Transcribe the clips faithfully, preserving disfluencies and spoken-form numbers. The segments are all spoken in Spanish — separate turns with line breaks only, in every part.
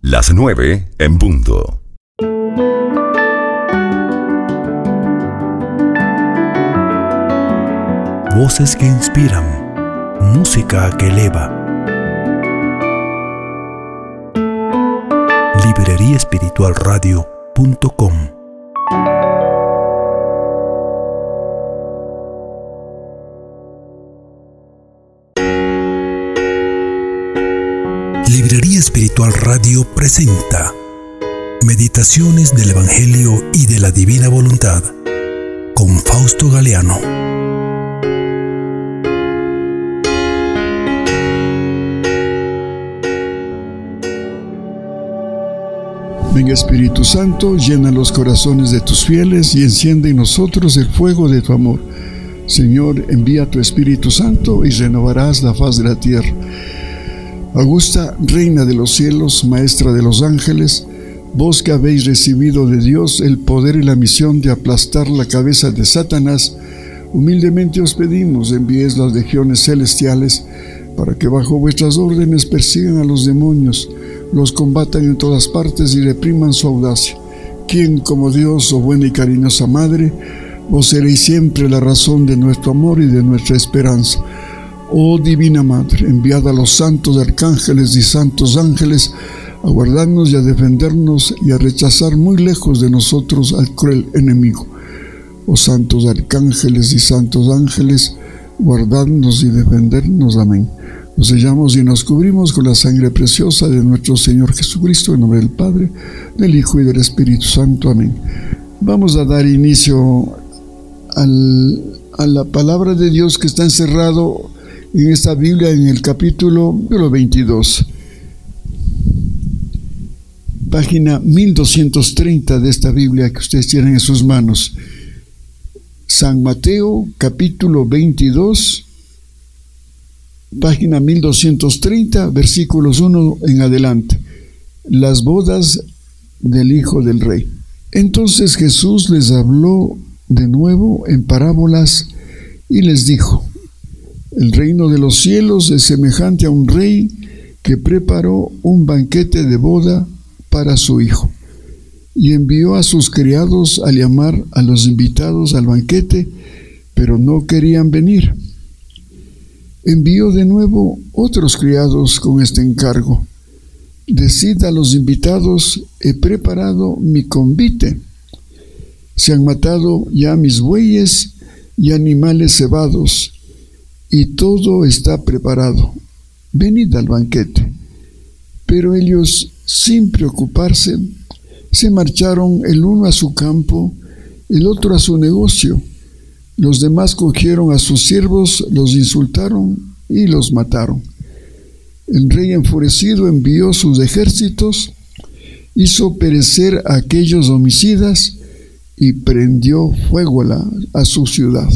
Las nueve en punto.
Voces que inspiran, música que eleva. librería espiritual radio punto com. Librería Espiritual Radio presenta Meditaciones del Evangelio y de la Divina Voluntad con Fausto Galeano.
Venga Espíritu Santo, llena los corazones de tus fieles y enciende en nosotros el fuego de tu amor. Señor, envía tu Espíritu Santo y renovarás la faz de la tierra. Augusta, Reina de los cielos, Maestra de los ángeles, vos que habéis recibido de Dios el poder y la misión de aplastar la cabeza de Satanás, humildemente os pedimos, envíes las legiones celestiales para que bajo vuestras órdenes persigan a los demonios, los combatan en todas partes y repriman su audacia. Quien como Dios, oh buena y cariñosa Madre, vos seréis siempre la razón de nuestro amor y de nuestra esperanza. Oh Divina Madre, enviad a los santos arcángeles y santos ángeles a guardarnos y a defendernos y a rechazar muy lejos de nosotros al cruel enemigo. Oh santos arcángeles y santos ángeles, guardadnos y defendernos. Amén. Nos sellamos y nos cubrimos con la sangre preciosa de nuestro Señor Jesucristo, en nombre del Padre, del Hijo y del Espíritu Santo. Amén. Vamos a dar inicio al, a la palabra de Dios que está encerrado en esta Biblia, en el capítulo veintidós, página mil doscientos treinta de esta Biblia que ustedes tienen en sus manos. San Mateo, capítulo veintidós, página mil doscientos treinta, versículos uno en adelante. Las bodas del Hijo del Rey. Entonces Jesús les habló de nuevo en parábolas y les dijo: el reino de los cielos es semejante a un rey que preparó un banquete de boda para su hijo, y envió a sus criados a llamar a los invitados al banquete, pero no querían venir. Envió de nuevo otros criados con este encargo: decid a los invitados, he preparado mi convite. Se han matado ya mis bueyes y animales cebados, y todo está preparado. Venid al banquete. Pero ellos, sin preocuparse, se marcharon el uno a su campo, el otro a su negocio. Los demás cogieron a sus siervos, los insultaron y los mataron. El rey enfurecido envió sus ejércitos, hizo perecer a aquellos homicidas y prendió fuego a, la, a su ciudad.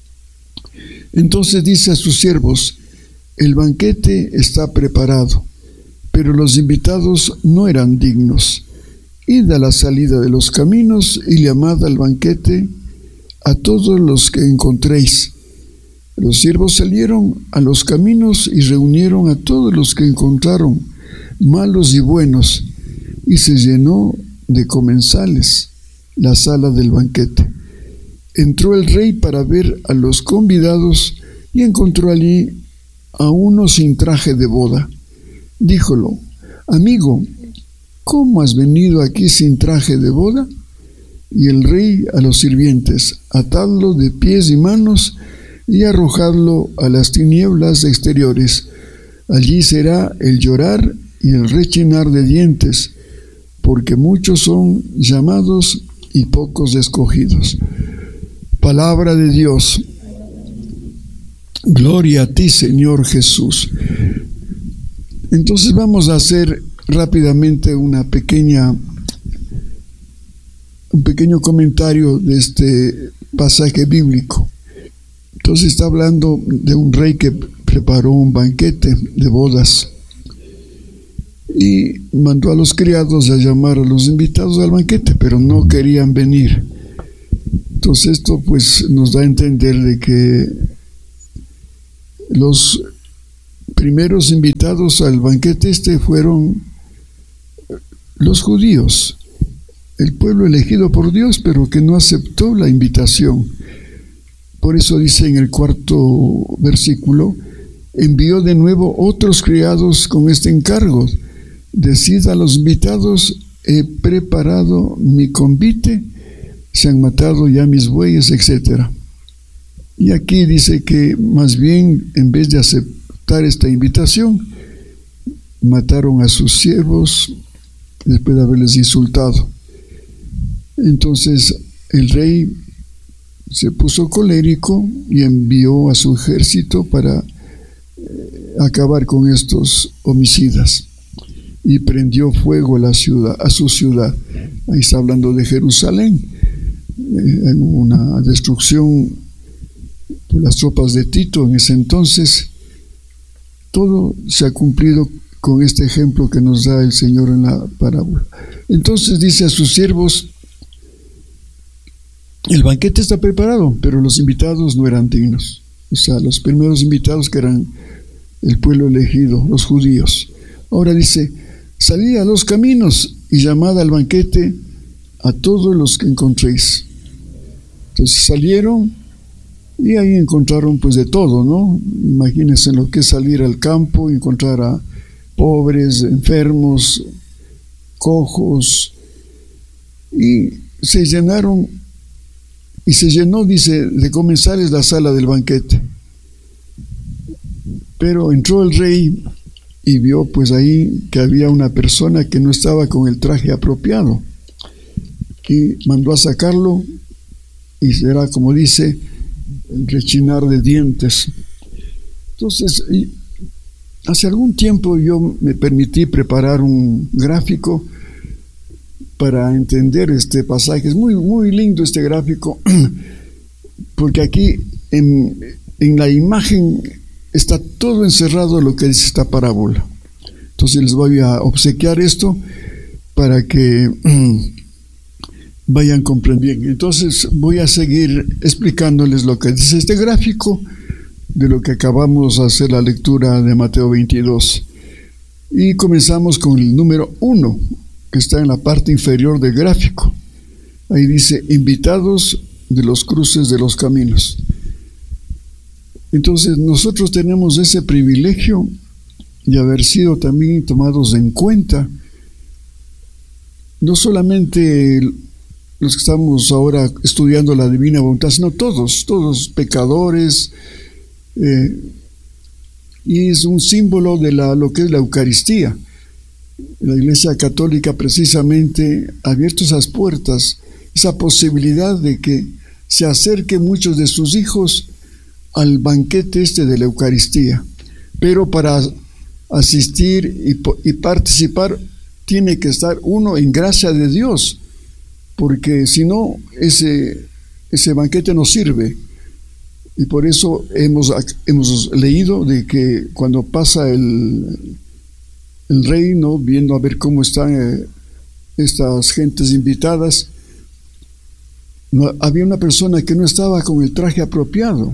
Entonces dice a sus siervos: el banquete está preparado, pero los invitados no eran dignos. Id a la salida de los caminos y llamad al banquete a todos los que encontréis. Los siervos salieron a los caminos y reunieron a todos los que encontraron, malos y buenos, y se llenó de comensales la sala del banquete. Entró el rey para ver a los convidados y encontró allí a uno sin traje de boda. Díjolo: amigo, ¿cómo has venido aquí sin traje de boda? Y el rey a los sirvientes: atadlo de pies y manos y arrojadlo a las tinieblas exteriores. Allí será el llorar y el rechinar de dientes, porque muchos son llamados y pocos escogidos. Palabra de Dios. Gloria a ti, Señor Jesús. Entonces vamos a hacer rápidamente una pequeña, un pequeño comentario de este pasaje bíblico. Entonces está hablando de un rey que preparó un banquete de bodas y mandó a los criados a llamar a los invitados al banquete, pero no querían venir. Entonces esto pues nos da a entender de que los primeros invitados al banquete este fueron los judíos, el pueblo elegido por Dios, pero que no aceptó la invitación. Por eso dice en el cuarto versículo, envió de nuevo otros criados con este encargo: decid a los invitados, he preparado mi convite, se han matado ya mis bueyes, etcétera. Y aquí dice que más bien, en vez de aceptar esta invitación, mataron a sus siervos después de haberles insultado. Entonces el rey se puso colérico y envió a su ejército para eh, acabar con estos homicidas, y prendió fuego a la ciudad, a su ciudad. Ahí está hablando de Jerusalén, eh, en una destrucción por las tropas de Tito en ese entonces. Todo se ha cumplido con este ejemplo que nos da el Señor en la parábola. Entonces dice a sus siervos: el banquete está preparado, pero los invitados no eran dignos. O sea, los primeros invitados, que eran el pueblo elegido, los judíos. Ahora dice: salid a los caminos y llamad al banquete a todos los que encontréis. Entonces salieron y ahí encontraron pues de todo, ¿no? Imagínense lo que es salir al campo y encontrar a pobres, enfermos, cojos, y se llenaron, y se llenó, dice, de comensales la sala del banquete. Pero entró el rey y vio pues ahí que había una persona que no estaba con el traje apropiado, y mandó a sacarlo, y será, como dice, el rechinar de dientes. Entonces, hace algún tiempo yo me permití preparar un gráfico para entender este pasaje. Es muy, muy lindo este gráfico, porque aquí en, en la imagen está todo encerrado lo que dice esta parábola. Entonces les voy a obsequiar esto para que vayan comprendiendo. Entonces voy a seguir explicándoles lo que dice este gráfico de lo que acabamos de hacer la lectura de Mateo veintidós. Y comenzamos con el número uno, que está en la parte inferior del gráfico. Ahí dice: invitados de los cruces de los caminos. Entonces nosotros tenemos ese privilegio de haber sido también tomados en cuenta, no solamente los que estamos ahora estudiando la divina voluntad, sino todos, todos pecadores, eh, y es un símbolo de la, lo que es la Eucaristía. La Iglesia Católica precisamente ha abierto esas puertas, esa posibilidad de que se acerquen muchos de sus hijos al banquete este de la Eucaristía. Pero para asistir y, y participar tiene que estar uno en gracia de Dios, porque si no, ese, ese banquete no sirve. Y por eso hemos, hemos leído de que cuando pasa el, el rey, ¿no?, viendo a ver cómo están eh, estas gentes invitadas, no, había una persona que no estaba con el traje apropiado.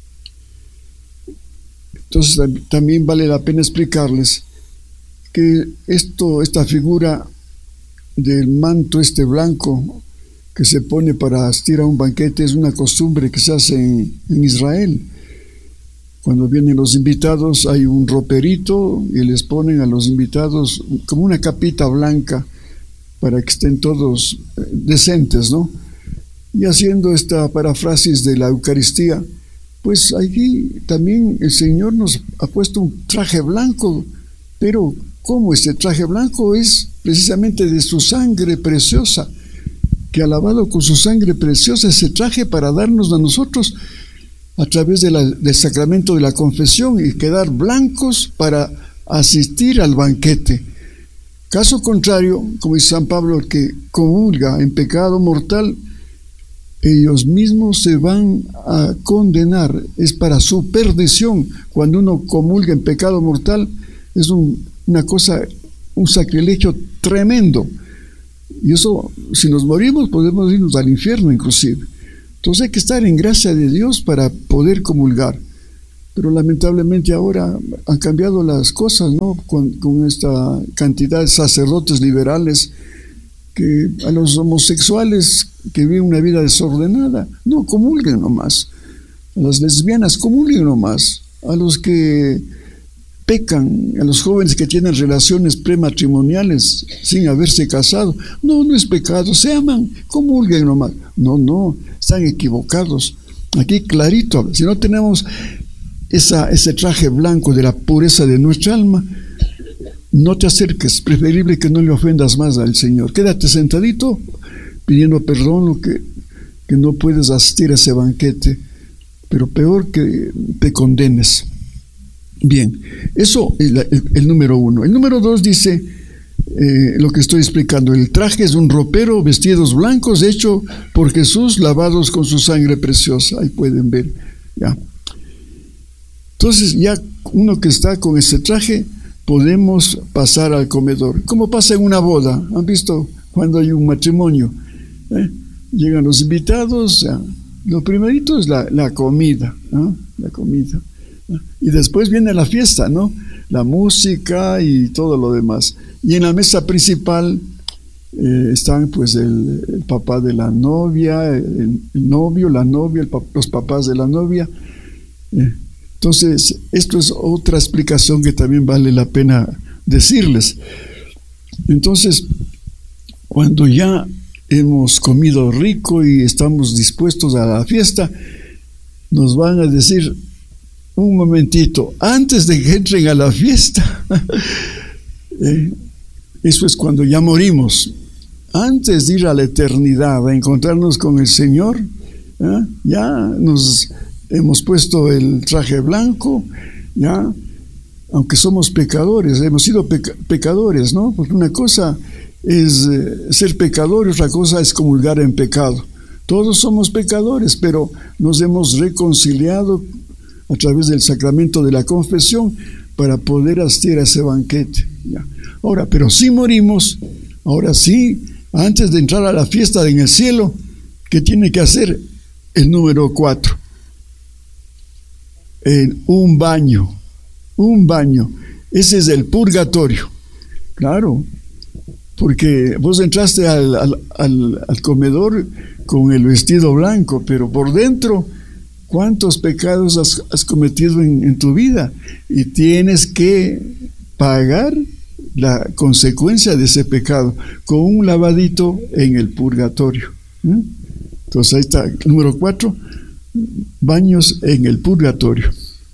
Entonces también vale la pena explicarles que esto, esta figura del manto este blanco que se pone para asistir a un banquete es una costumbre que se hace en, en Israel. Cuando vienen los invitados hay un roperito y les ponen a los invitados como una capita blanca para que estén todos decentes, ¿no? Y haciendo esta paráfrasis de la Eucaristía, pues aquí también el Señor nos ha puesto un traje blanco, pero ¿cómo? Este traje blanco es precisamente de su sangre preciosa, que ha lavado con su sangre preciosa ese traje para darnos a nosotros a través de la, del sacramento de la confesión y quedar blancos para asistir al banquete. Caso contrario, como dice San Pablo, el que comulga en pecado mortal, ellos mismos se van a condenar, es para su perdición. Cuando uno comulga en pecado mortal, es un, una cosa, un sacrilegio tremendo. Y eso, si nos morimos, podemos irnos al infierno inclusive. Entonces hay que estar en gracia de Dios para poder comulgar. Pero lamentablemente ahora han cambiado las cosas, ¿no? Con, con esta cantidad de sacerdotes liberales que a los homosexuales que viven una vida desordenada, no, comulguen nomás. A las lesbianas, comulguen nomás. A los que pecan, a los jóvenes que tienen relaciones prematrimoniales sin haberse casado, no, no es pecado, se aman, comulguen nomás. No, no, están equivocados. Aquí clarito, si no tenemos esa, ese traje blanco de la pureza de nuestra alma, no te acerques, preferible que no le ofendas más al Señor. Quédate sentadito pidiendo perdón lo que, que no puedes asistir a ese banquete, pero peor que te condenes. Bien, eso es la, el, el número uno. El número dos dice eh, lo que estoy explicando. El traje es un ropero, vestidos blancos, hecho por Jesús, lavados con su sangre preciosa. Ahí pueden ver, ya. Entonces ya uno que está con ese traje, podemos pasar al comedor. Como pasa en una boda. ¿Han visto cuando hay un matrimonio? ¿Eh? Llegan los invitados, ya. Lo primerito es la, la comida, ¿no? La comida. ¿no? Y después viene la fiesta, ¿no? La música y todo lo demás. Y en la mesa principal eh, están pues el, el papá de la novia, el, el novio, la novia, el, los papás de la novia. Eh, Entonces, esto es otra explicación que también vale la pena decirles. Entonces, cuando ya hemos comido rico y estamos dispuestos a la fiesta, nos van a decir, un momentito, antes de que entren a la fiesta, eh, eso es cuando ya morimos, antes de ir a la eternidad, a encontrarnos con el Señor, ¿eh? ya nos hemos puesto el traje blanco, ya, aunque somos pecadores, hemos sido peca- pecadores, ¿no? Porque una cosa es eh, ser pecador y otra cosa es comulgar en pecado. Todos somos pecadores, pero nos hemos reconciliado a través del sacramento de la confesión para poder asistir a ese banquete. Ya. Ahora, pero si morimos, ahora sí, antes de entrar a la fiesta en el cielo, ¿qué tiene que hacer? El número cuatro. En un baño, un baño, ese es el purgatorio, claro, porque vos entraste al, al, al, al comedor con el vestido blanco, pero por dentro, ¿cuántos pecados has, has cometido en, en tu vida? Y tienes que pagar la consecuencia de ese pecado con un lavadito en el purgatorio. ¿eh? Entonces ahí está, número cuatro. Baños en el purgatorio.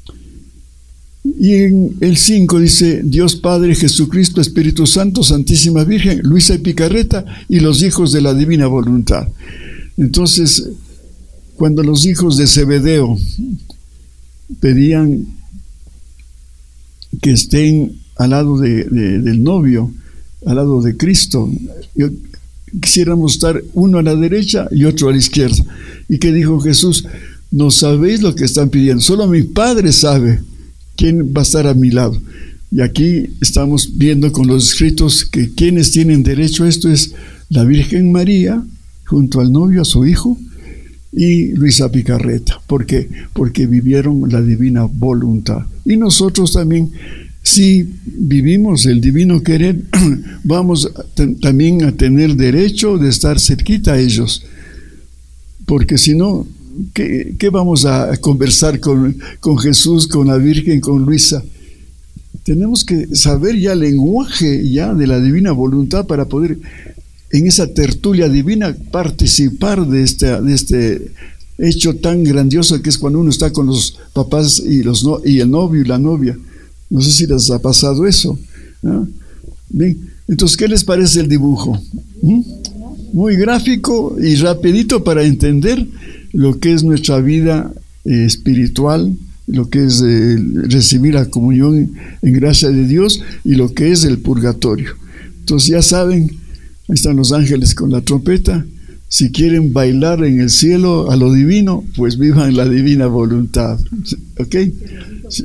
Y en el cinco dice Dios Padre, Jesucristo, Espíritu Santo, Santísima Virgen, Luisa y Picarreta y los hijos de la divina voluntad. Entonces, cuando los hijos de Zebedeo pedían que estén al lado de, de, del novio, al lado de Cristo, yo, quisiéramos estar uno a la derecha y otro a la izquierda. ¿Y qué dijo Jesús? No sabéis lo que están pidiendo, solo mi Padre sabe quién va a estar a mi lado. Y aquí estamos viendo con los escritos que quienes tienen derecho a esto es la Virgen María, junto al novio, a su hijo, y Luisa Picarreta. ¿Por qué? Porque vivieron la divina voluntad. Y nosotros también, si vivimos el divino querer, vamos t- también a tener derecho de estar cerquita a ellos. Porque si no, ¿qué, qué vamos a conversar con, con Jesús, con la Virgen, con Luisa? Tenemos que saber ya el lenguaje ya de la divina voluntad para poder en esa tertulia divina participar de este, de este hecho tan grandioso que es cuando uno está con los papás y, los no, y el novio y la novia. No sé si les ha pasado eso, ¿no? Bien, entonces, ¿qué les parece el dibujo? ¿Mm? Muy gráfico y rapidito para entender lo que es nuestra vida eh, espiritual, lo que es eh, recibir la comunión en gracia de Dios y lo que es el purgatorio. Entonces ya saben, ahí están los ángeles con la trompeta. Si quieren bailar en el cielo a lo divino, pues vivan la divina voluntad. ¿Ok? Sí.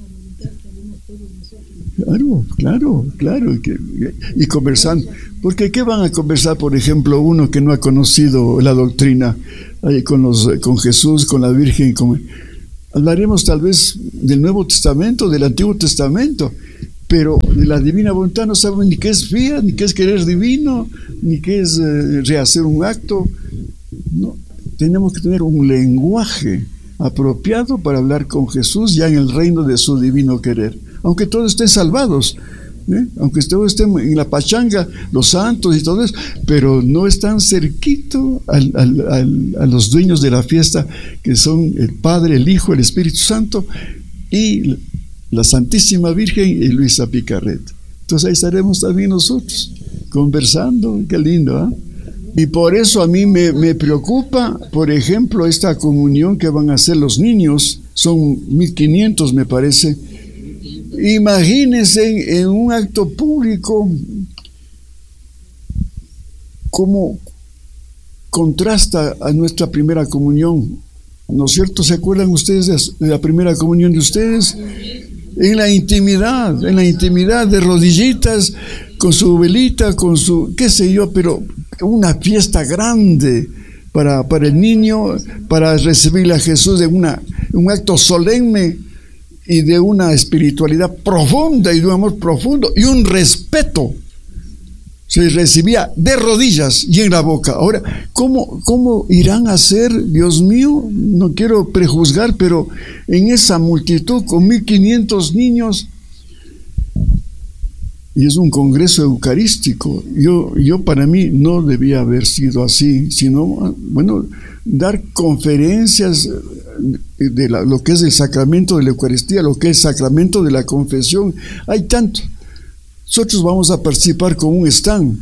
Claro, claro, claro. Y conversando. Porque ¿qué van a conversar, por ejemplo, uno que no ha conocido la doctrina ahí con, los, con Jesús, con la Virgen? Con, hablaremos tal vez del Nuevo Testamento, del Antiguo Testamento, pero de la divina voluntad no sabemos ni qué es fiat, ni qué es querer divino, ni qué es eh, rehacer un acto. No, tenemos que tener un lenguaje apropiado para hablar con Jesús ya en el reino de su divino querer, aunque todos estén salvados, ¿eh? Aunque todos estén en la pachanga, los santos y todo eso, pero no están cerquito al, al, al, a los dueños de la fiesta, que son el Padre, el Hijo, el Espíritu Santo y la Santísima Virgen y Luisa Picarreta. Entonces ahí estaremos también nosotros conversando. Qué lindo, ¿eh? Y por eso a mí me, me preocupa, por ejemplo, esta comunión que van a hacer los niños. Son mil quinientos, me parece. Imagínense en un acto público cómo contrasta a nuestra primera comunión, ¿no es cierto? ¿Se acuerdan ustedes de la primera comunión de ustedes? En la intimidad, en la intimidad, de rodillitas, con su velita, con su, qué sé yo, pero una fiesta grande para, para el niño, para recibir a Jesús de una, un acto solemne y de una espiritualidad profunda y de un amor profundo y un respeto. Se recibía de rodillas y en la boca. Ahora, ¿cómo, cómo irán a ser, Dios mío? No quiero prejuzgar, pero en esa multitud con mil quinientos niños, y es un congreso eucarístico. Yo, yo para mí no debía haber sido así, sino, bueno, dar conferencias de la, lo que es el sacramento de la Eucaristía, lo que es el sacramento de la confesión. Hay tanto. Nosotros vamos a participar con un stand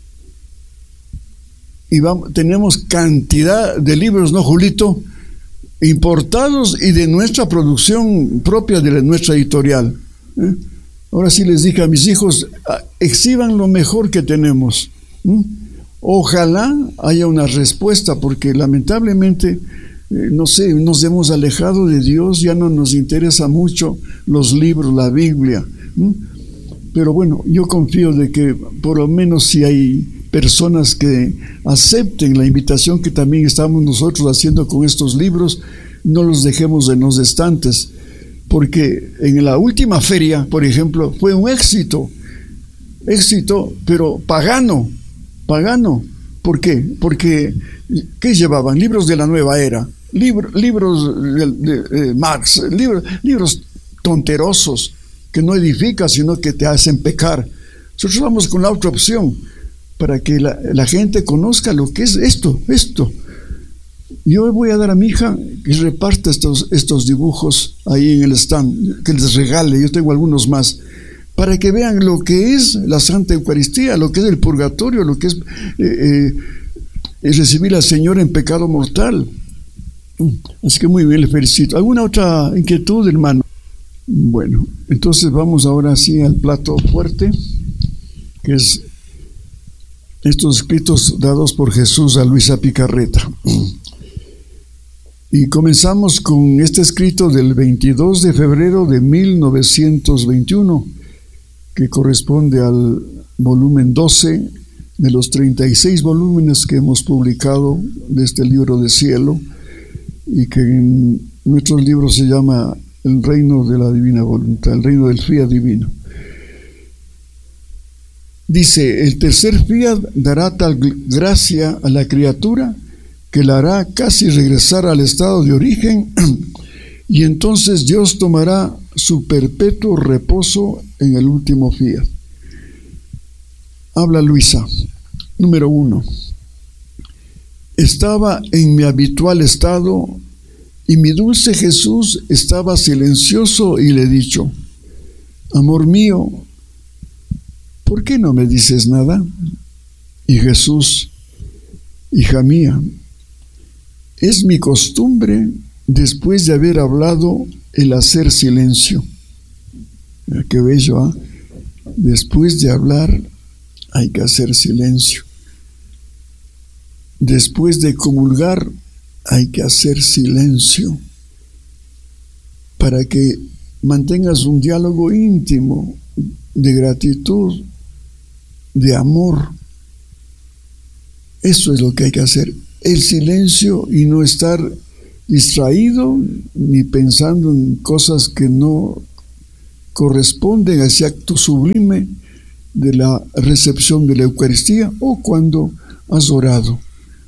y vamos, tenemos cantidad de libros, ¿no, Julito? Importados y de nuestra producción propia, de la, nuestra editorial. ¿eh? Ahora sí les dije a mis hijos, exhiban lo mejor que tenemos. ¿eh? Ojalá haya una respuesta, porque lamentablemente, eh, no sé, nos hemos alejado de Dios, ya no nos interesa mucho los libros, la Biblia. ¿eh? Pero bueno, yo confío de que por lo menos si hay personas que acepten la invitación que también estamos nosotros haciendo con estos libros, no los dejemos en los estantes, porque en la última feria, por ejemplo, fue un éxito, éxito, pero pagano, pagano. ¿Por qué? Porque, ¿qué llevaban? Libros de la nueva era, libro, libros de, de, de Marx, libros, libros tonterosos, que no edifican, sino que te hacen pecar. Nosotros vamos con la otra opción, para que la, la gente conozca lo que es esto, esto. Yo voy a dar a mi hija que reparta estos, estos dibujos ahí en el stand, que les regale, yo tengo algunos más, para que vean lo que es la Santa Eucaristía, lo que es el purgatorio, lo que es eh, eh, recibir al Señor en pecado mortal. Así que muy bien, le felicito. ¿Alguna otra inquietud, hermano? Bueno, entonces vamos ahora sí al plato fuerte, que es estos escritos dados por Jesús a Luisa Picarreta. Y comenzamos con este escrito del veintidós de febrero de mil novecientos veintiuno, que corresponde al volumen doce de los treinta y seis volúmenes que hemos publicado de este libro de cielo, y que en nuestros libros se llama el reino de la divina voluntad, el reino del fiat divino. Dice: el tercer fiat dará tal gracia a la criatura que la hará casi regresar al estado de origen, y entonces Dios tomará su perpetuo reposo en el último fiat. Habla Luisa. Número uno. Estaba en mi habitual estado, y mi dulce Jesús estaba silencioso, y le he dicho: amor mío, ¿por qué no me dices nada? Y Jesús: hija mía, es mi costumbre, después de haber hablado, el hacer silencio. Mira qué bello, ¿eh? Después de hablar hay que hacer silencio. Después de comulgar hay que hacer silencio, para que mantengas un diálogo íntimo de gratitud, de amor. Eso es lo que hay que hacer, el silencio, y no estar distraído ni pensando en cosas que no corresponden a ese acto sublime de la recepción de la Eucaristía o cuando has orado.